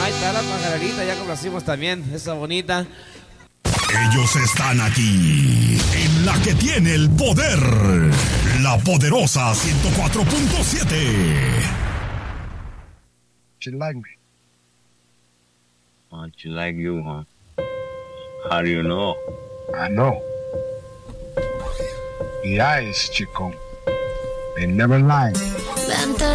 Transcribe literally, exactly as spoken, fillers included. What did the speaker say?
Ahí está la pajarerita, ya complacimos también, esa bonita. Ellos están aquí, en la que tiene el poder, la poderosa ciento cuatro punto siete. She like me. Oh, she like you, huh? How do you know? I know. The eyes, chico. They never lie.